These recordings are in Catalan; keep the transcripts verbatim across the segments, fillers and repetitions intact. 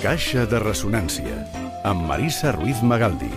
Caixa de ressonància, amb Marissa Ruiz Magaldi.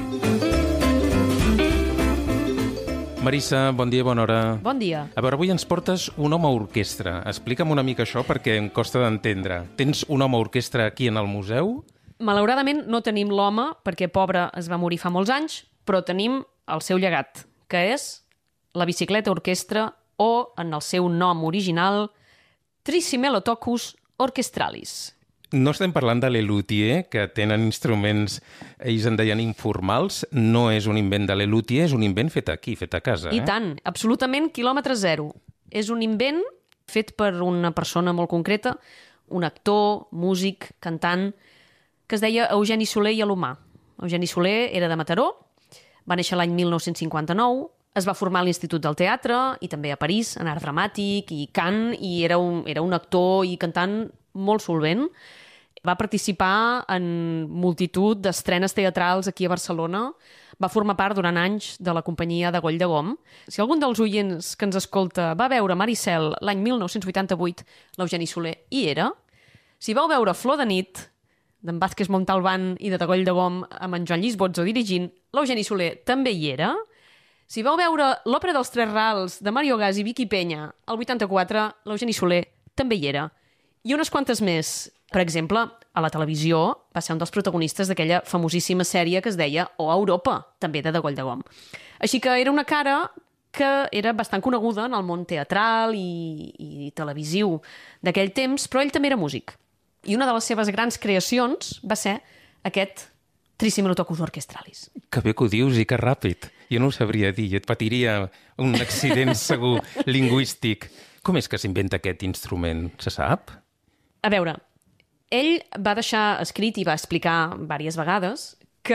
Marissa, bon dia, bona hora. Bon dia. A veure, avui ens portes un home orquestra. Explica'm una mica això perquè em costa d'entendre. Tens un home orquestra aquí en el museu? Malauradament no tenim l'home, perquè pobre es va morir fa molts anys, però tenim el seu llegat, que és la bicicleta orquestra o, en el seu nom original, Tricimelotocus orchestralis. No estem parlant de l'Elutier, que tenen instruments, ells en deien informals. No és un invent de l'Elutier, és un invent fet aquí, fet a casa. I eh? tant, absolutament quilòmetre zero. És un invent fet per una persona molt concreta, un actor, músic, cantant, que es deia Eugeni Soler i Alomà. Eugeni Soler era de Mataró, va néixer l'any mil nou-cents cinquanta-nou, es va formar a l'Institut del Teatre i també a París, en art dramàtic i cant, i era un, era un actor i cantant molt solvent. Va participar en multitud d'estrenes teatrals aquí a Barcelona. Va formar part durant anys de la companyia de Goll de Gom. Si algun dels oients que ens escolta va veure Maricel l'any mil nou-cents vuitanta-vuit, l'Eugeni Soler hi era. Si vau veure Flor de nit, d'en Vázquez Montalbán i de Goll de Gom amb en Joan Lluís Bozzo dirigint, l'Eugeni Soler també hi era. Si vau veure l'òpera dels Tres Rals de Mario Gas i Vicky Peña al vuitanta-quatre, l'Eugeni Soler també hi era. I unes quantes més. Per exemple, a la televisió va ser un dels protagonistes d'aquella famosíssima sèrie que es deia O Europa, també de Goll de Gom. Així que era una cara que era bastant coneguda en el món teatral i, i televisiu d'aquell temps, però ell també era músic. I una de les seves grans creacions va ser aquest Tricimelotocus orchestralis. Que bé que ho dius i que ràpid. Jo no ho sabria dir, et patiria un accident segur lingüístic. Com és que s'inventa aquest instrument? Se sap? A veure, ell va deixar escrit i va explicar diverses vegades que,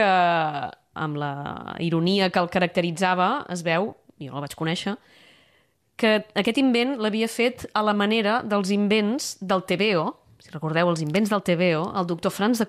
amb la ironia que el caracteritzava, es veu, jo el vaig conèixer, que aquest invent l'havia fet a la manera dels invents del T V O. Si recordeu, els invents del T V O, el doctor Franz de